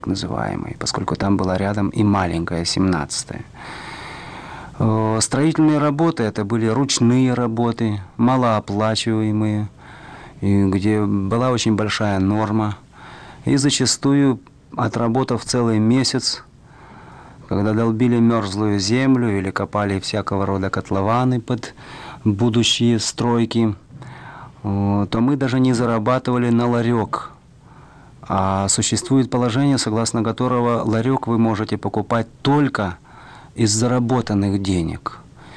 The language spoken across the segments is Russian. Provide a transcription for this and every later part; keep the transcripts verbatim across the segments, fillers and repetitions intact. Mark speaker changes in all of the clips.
Speaker 1: называемый, поскольку там была рядом и маленькая семнадцатая. Строительные работы это были ручные работы, малооплачиваемые, и где была очень большая норма. И зачастую, отработав целый месяц, когда долбили мерзлую землю или копали всякого рода котлованы под будущие стройки, то мы даже не зарабатывали на ларек. А существует положение, согласно которого ларек вы можете покупать только из заработанных денег.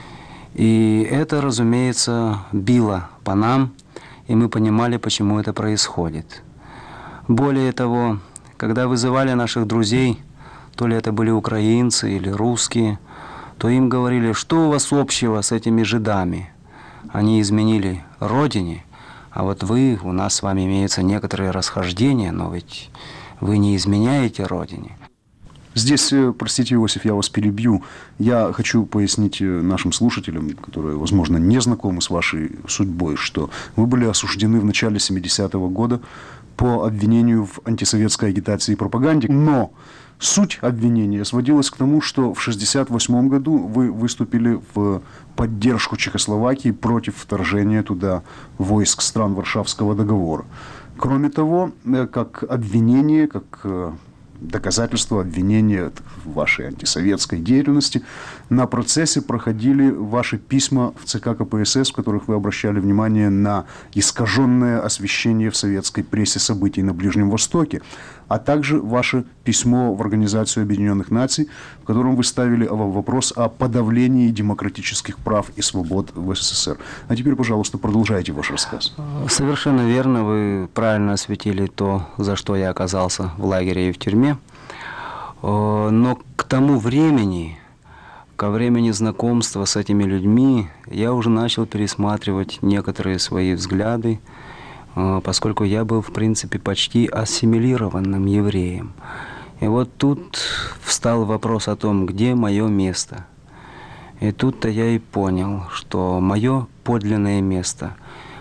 Speaker 1: И это, разумеется, било по нам, и мы понимали, почему это происходит. Более того, когда вызывали наших друзей, то ли это были украинцы или русские, то им говорили, что у вас общего с этими жидами? Они изменили родине, а вот вы, у нас с вами имеются некоторые расхождения, но ведь вы не изменяете родине.
Speaker 2: Здесь, простите, Иосиф, я вас перебью. Я хочу пояснить нашим слушателям, которые, возможно, не знакомы с вашей судьбой, что вы были осуждены в начале семидесятого года по обвинению в антисоветской агитации и пропаганде. Но суть обвинения сводилась к тому, что в шестьдесят восьмом году вы выступили в поддержку Чехословакии против вторжения туда войск стран Варшавского договора. Кроме того, как обвинение, как доказательство обвинения в вашей антисоветской деятельности, на процессе проходили ваши письма в ЦК КПСС, в которых вы обращали внимание на искаженное освещение в советской прессе событий на Ближнем Востоке, а также ваше письмо в Организацию Объединенных Наций, в котором вы ставили вопрос о подавлении демократических прав и свобод в СССР. А теперь, пожалуйста, продолжайте ваш рассказ.
Speaker 1: Совершенно верно, вы правильно осветили то, за что я оказался в лагере и в тюрьме. Но к тому времени, ко времени знакомства с этими людьми, я уже начал пересматривать некоторые свои взгляды, поскольку я был, в принципе, почти ассимилированным евреем. И вот тут встал вопрос о том, где мое место. И тут-то я и понял, что мое подлинное место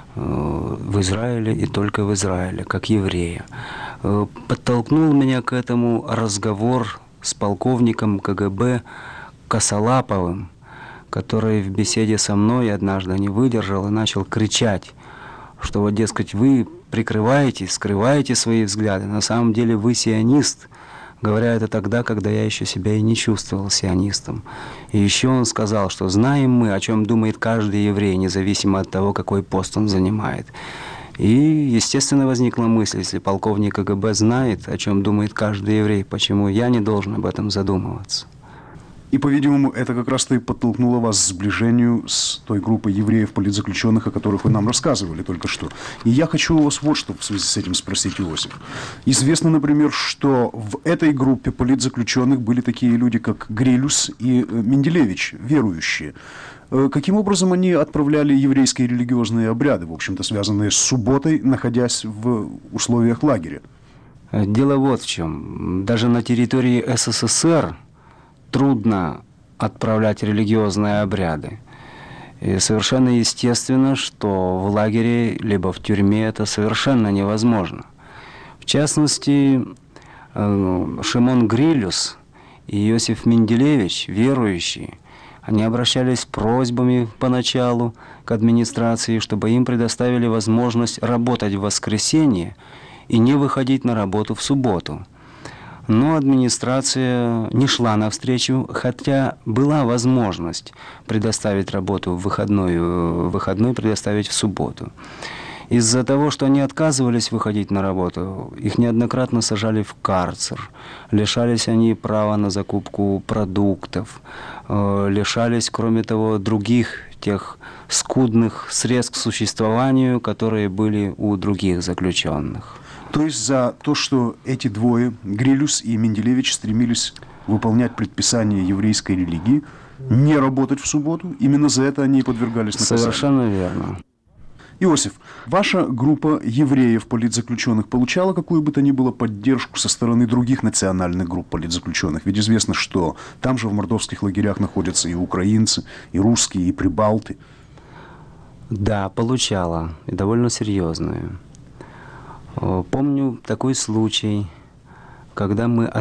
Speaker 1: в Израиле и только в Израиле, как еврея. Подтолкнул меня к этому разговор с полковником КГБ Косолаповым, который в беседе со мной однажды не выдержал и начал кричать, что вот, дескать, вы прикрываете, скрываете свои взгляды, на самом деле вы сионист, говоря это тогда, когда я еще себя и не чувствовал сионистом. И еще он сказал, что знаем мы, о чем думает каждый еврей, независимо от того, какой пост он занимает. И, естественно, возникла мысль, если полковник КГБ знает, о чем думает каждый еврей, почему я не должен об этом задумываться.
Speaker 2: И, по-видимому, это как раз-то и подтолкнуло вас к сближению с той группой евреев-политзаключенных, о которых вы нам рассказывали только что. И я хочу у вас вот что в связи с этим спросить, Иосиф. Известно, например, что в этой группе политзаключенных были такие люди, как Грилюс и Менделевич, верующие. Каким образом они отправляли еврейские религиозные обряды, в общем-то, связанные с субботой, находясь в условиях лагеря?
Speaker 1: Дело вот в чем. Даже на территории СССР трудно отправлять религиозные обряды. И совершенно естественно, что в лагере либо в тюрьме это совершенно невозможно. В частности, Шимон Грилюс и Иосиф Менделевич, верующие, они обращались с просьбами поначалу к администрации, чтобы им предоставили возможность работать в воскресенье и не выходить на работу в субботу. Но администрация не шла навстречу, хотя была возможность предоставить работу в выходной, в выходной предоставить в субботу. Из-за того, что они отказывались выходить на работу, их неоднократно сажали в карцер. Лишались они права на закупку продуктов, лишались, кроме того, других тех скудных средств к существованию, которые были у других заключенных.
Speaker 2: То есть за то, что эти двое, Грилюс и Менделевич, стремились выполнять предписания еврейской религии, не работать в субботу, именно за это они и подвергались наказанию?
Speaker 1: Совершенно верно.
Speaker 2: Иосиф, ваша группа евреев-политзаключенных получала какую бы то ни было поддержку со стороны других национальных групп политзаключенных? Ведь известно, что там же в мордовских лагерях находятся и украинцы, и русские, и прибалты.
Speaker 1: Да, получала, и довольно серьезную. Помню такой случай, когда мы